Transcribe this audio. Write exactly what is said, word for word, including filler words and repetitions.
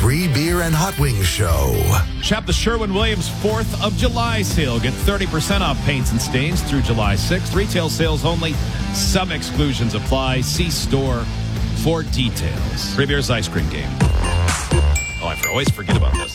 Free Beer and Hot Wings Show. Shop the Sherwin-Williams fourth of July sale. Get thirty percent off paints and stains through July sixth. Retail sales only. Some exclusions apply. See store for details. Free Beer's ice cream game. Oh, I always forget about this.